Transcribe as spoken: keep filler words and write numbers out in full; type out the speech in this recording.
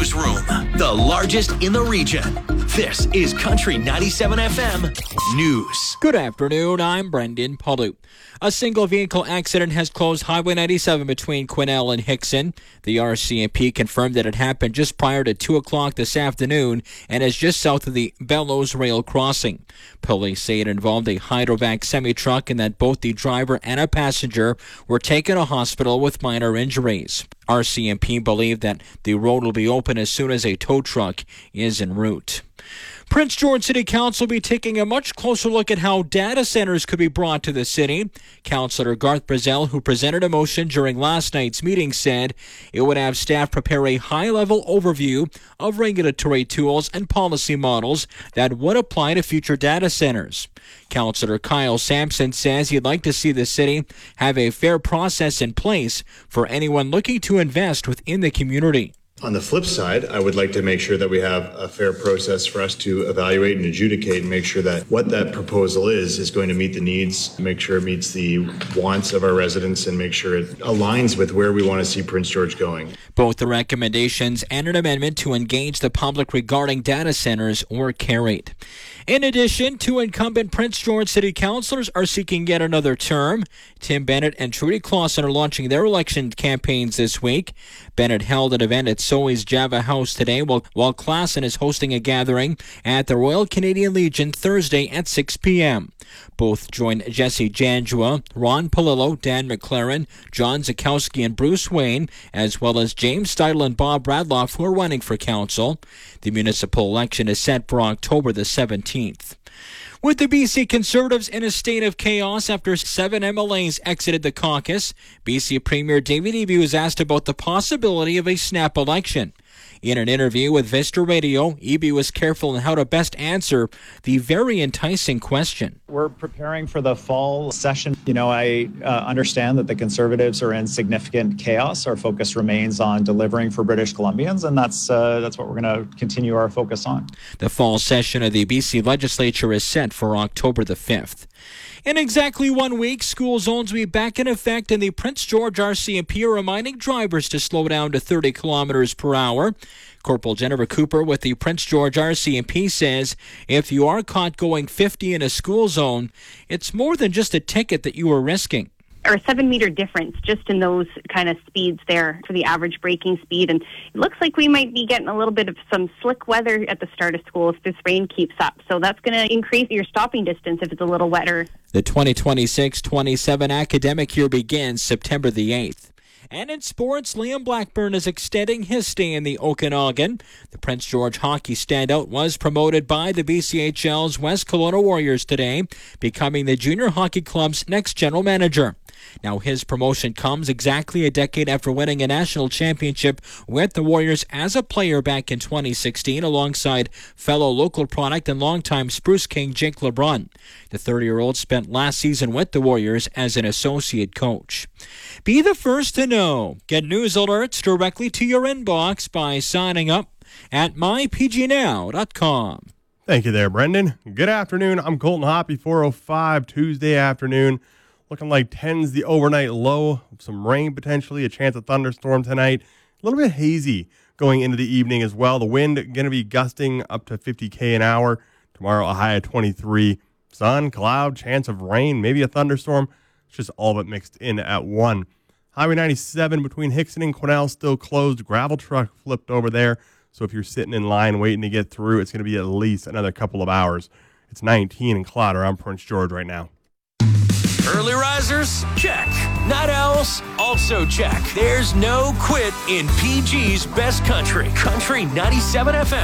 Newsroom, the largest in the region. This is Country ninety-seven F M News. Good afternoon, I'm Brendan Palu. A single vehicle accident has closed Highway ninety-seven between Quesnel and Hickson. The R C M P confirmed that it happened just prior to two o'clock this afternoon and is just south of the Bellows Rail crossing. Police say it involved a hydrovac semi-truck and that both the driver and a passenger were taken to hospital with minor injuries. R C M P believe that the road will be open as soon as a tow truck is en route. Prince George City Council will be taking a much closer look at how data centers could be brought to the city. Councillor Garth Brazel, who presented a motion during last night's meeting, said it would have staff prepare a high-level overview of regulatory tools and policy models that would apply to future data centers. Councillor Kyle Sampson says he'd like to see the city have a fair process in place for anyone looking to invest within the community. On the flip side, I would like to make sure that we have a fair process for us to evaluate and adjudicate and make sure that what that proposal is, is going to meet the needs, make sure it meets the wants of our residents, and make sure it aligns with where we want to see Prince George going. Both the recommendations and an amendment to engage the public regarding data centers were carried. In addition, two incumbent Prince George City councillors are seeking yet another term. Tim Bennett and Trudy Clausen are launching their election campaigns this week. Bennett held an event at Soey's Java House today, while, while Clausen is hosting a gathering at the Royal Canadian Legion Thursday at six p.m. Both joined Jesse Janjua, Ron Palillo, Dan McLaren, John Zakowski, and Bruce Wayne, as well as James Steidle and Bob Radloff, who are running for council. The municipal election is set for October the seventeenth. With the B C Conservatives in a state of chaos after seven M L As exited the caucus, B C Premier David Eby was asked about the possibility of a snap election. In an interview with Vista Radio, Eby was careful in how to best answer the very enticing question. We're preparing for the fall session. You know, I uh, understand that the Conservatives are in significant chaos. Our focus remains on delivering for British Columbians, and that's uh, that's what we're going to continue our focus on. The fall session of the B C Legislature is set for October the fifth. In exactly one week, school zones will be back in effect, and the Prince George R C M P are reminding drivers to slow down to thirty kilometers per hour. Corporal Jennifer Cooper with the Prince George R C M P says if you are caught going fifty in a school zone, it's more than just a ticket that you are risking. Or a seven meter difference just in those kind of speeds there for the average braking speed. And it looks like we might be getting a little bit of some slick weather at the start of school if this rain keeps up. So that's going to increase your stopping distance if it's a little wetter. The twenty twenty-six twenty-seven academic year begins September the eighth. And in sports, Liam Blackburn is extending his stay in the Okanagan. The Prince George hockey standout was promoted by the B C H L's West Kelowna Warriors today, becoming the junior hockey club's next general manager. Now, his promotion comes exactly a decade after winning a national championship with the Warriors as a player back in twenty sixteen alongside fellow local product and longtime Spruce King Jake LeBrun. The thirty-year-old spent last season with the Warriors as an associate coach. Be the first to know. Get news alerts directly to your inbox by signing up at my p g now dot com. Thank you there, Brendan. Good afternoon. I'm Colton Hoppy, four oh five Tuesday afternoon. Looking like tens the overnight low, some rain potentially, a chance of thunderstorm tonight. A little bit hazy going into the evening as well. The wind going to be gusting up to fifty kilometers an hour. Tomorrow a high of twenty-three. Sun, cloud, chance of rain, maybe a thunderstorm. It's just all of it mixed in at one. Highway ninety-seven between Hickson and Quesnel still closed. Gravel truck flipped over there. So if you're sitting in line waiting to get through, it's going to be at least another couple of hours. It's nineteen in Cloud around Prince George right now. Early risers? Check. Night owls? Also check. There's no quit in P G's best country. Country ninety-seven F M.